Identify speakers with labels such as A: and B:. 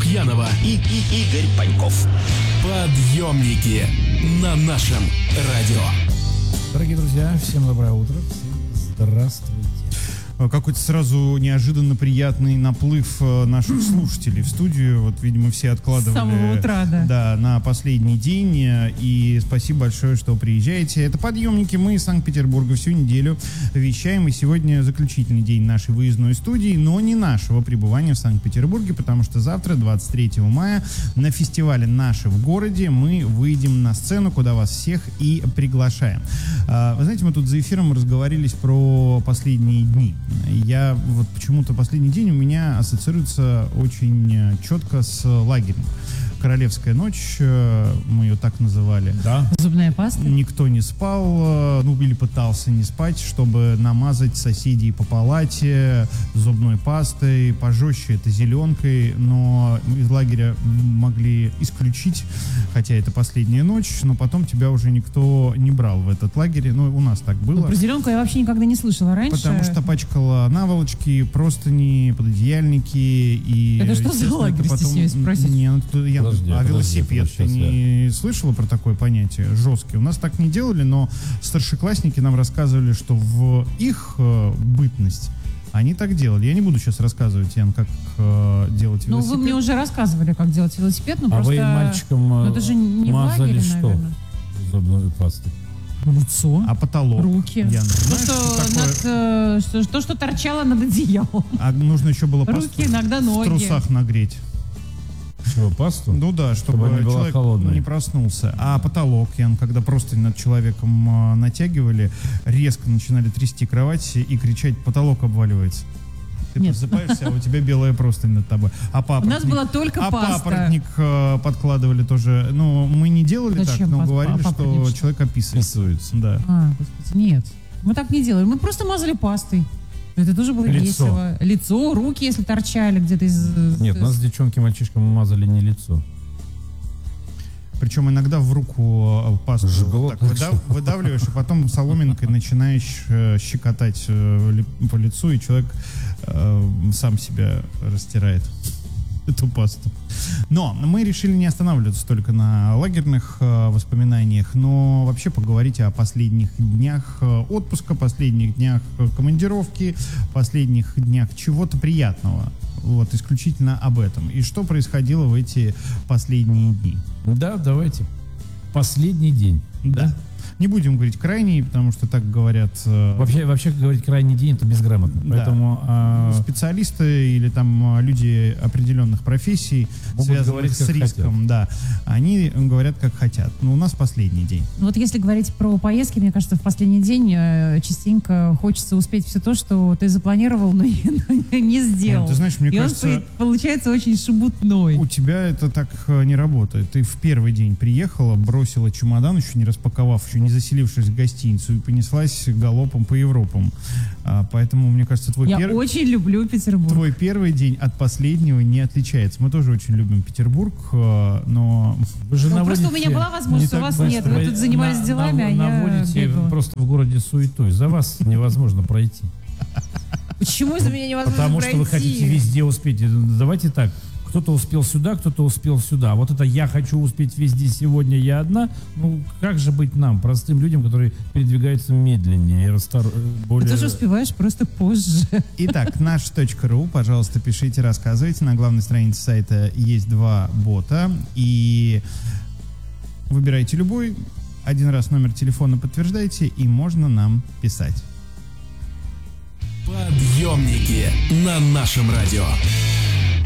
A: Лукьянова и Игорь Паньков. Подъемники на нашем радио.
B: Дорогие друзья, всем доброе утро, всем здравствуйте.
C: Какой-то сразу неожиданно приятный наплыв наших слушателей в студию. Вот, видимо, все откладывали.
D: С самого утра, да.
C: Да, на последний день. И спасибо большое, что приезжаете. Это подъемники. Мы из Санкт-Петербурга всю неделю вещаем. И сегодня заключительный день нашей выездной студии, но не нашего пребывания в Санкт-Петербурге, потому что завтра, 23 мая, на фестивале «Наши в городе» мы выйдем на сцену, куда вас всех и приглашаем. Вы знаете, мы тут за эфиром разговорились про последние дни. Я вот почему-то последний день у меня ассоциируется очень четко с лагерем. Королевская ночь, мы ее так называли.
B: Да.
D: Зубная паста?
C: Никто не спал, ну или пытался не спать, чтобы намазать соседей по палате зубной пастой, пожестче это зеленкой, но из лагеря могли исключить, хотя это последняя ночь, но потом тебя уже никто не брал в этот лагерь, ну у нас так было.
D: Ну, про зеленку я вообще никогда не слышала раньше.
C: Потому что пачкала наволочки, простыни, пододеяльники и...
D: Это что за лагерь, стесняюсь спросить?
C: Велосипед, ты не слышала про такое понятие? Жесткий. У нас так не делали, но старшеклассники нам рассказывали, что в их бытность они так делали. Я не буду сейчас рассказывать, Ян, как делать велосипед.
D: Ну, вы мне уже рассказывали, как делать велосипед, но просто...
B: вы мальчикам
D: это же не
B: мазали
D: лагере,
B: что?
D: наверное.
B: Зубной пастой.
D: Лицо.
C: А потолок?
D: Руки.
C: Ян, знаешь,
D: То, что торчало над одеялом.
C: А нужно еще было
D: Руки, иногда
C: в
D: ноги.
C: трусах нагреть.
B: Чего, пасту?
C: Ну да, чтобы
B: не была
C: человек
B: холодной.
C: не проснулся. А потолок, Ян, когда просто над человеком натягивали, резко начинали трясти кровать и кричать: потолок обваливается. Ты просыпаешься, а у тебя белая простынь над тобой. А папоротник,
D: У нас была только паста.
C: папоротник подкладывали тоже. Ну, мы не делали
D: Зачем
C: так, но говорили, что
D: папоротник?
C: человек описывается. Да.
D: Господи, нет. Мы так не делали. Мы просто мазали пастой. Это тоже было весело. Лицо, руки, если торчали где-то из...
B: Нет, нас девчонки мальчишкам мазали не лицо.
C: Причем иногда в руку пасту
B: жгло,
C: так выдавливаешь, и потом соломинкой начинаешь щекотать по лицу, и человек сам себя растирает, эту пасту. Но мы решили не останавливаться только на лагерных воспоминаниях, но вообще поговорить о последних днях отпуска, последних днях командировки, последних днях чего-то приятного. Вот, исключительно об этом. И что происходило в эти последние дни?
B: Да, давайте. Последний день.
C: Да. Не будем говорить крайний, потому что так говорят...
B: Вообще говорить крайний день — это безграмотно.
C: Да.
B: Поэтому
C: специалисты или там люди определенных профессий, связанных с риском,
B: хотят.
C: Да, они говорят как хотят. Но у нас последний день.
D: Вот если говорить про поездки, мне кажется, в последний день частенько хочется успеть все то, что ты запланировал, но не сделал.
C: Ты знаешь, мне кажется...
D: он получается очень шебутной.
C: У тебя это так не работает. Ты в первый день приехала, бросила чемодан, еще не распаковав, еще не заселившись в гостиницу, и понеслась галопом по Европам. Поэтому, мне кажется,
D: Я очень люблю Петербург.
C: Твой первый день от последнего не отличается. Мы тоже очень любим Петербург, но...
B: Вы же
D: просто у меня была возможность, у вас нет. Вы тут занимались делами, а я
B: наводите
D: бегала.
B: просто в городе суетой. За вас невозможно пройти.
D: Почему из-за меня невозможно
B: Потому
D: пройти?
B: что вы хотите везде успеть. Давайте так. Кто-то успел сюда, кто-то успел сюда. Вот это я хочу успеть везде, сегодня я одна. Ну, как же быть нам, простым людям, которые передвигаются медленнее и более...
D: Ты тоже успеваешь просто позже.
C: Итак, наш.ру, пожалуйста, пишите, рассказывайте. На главной странице сайта есть 2 бота. И выбирайте любой. Один раз номер телефона подтверждайте, и можно нам писать.
A: Подъемники на нашем радио.